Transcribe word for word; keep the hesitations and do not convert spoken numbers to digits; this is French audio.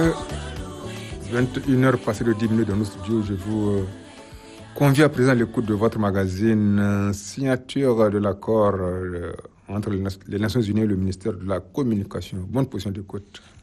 vingt et une heures passées de dix minutes dans nos studios, je vous euh, convie à présent à l'écoute de votre magazine euh, signature de l'accord euh, entre les, les Nations Unies et le ministère de la Communication. Bonne position d'écoute.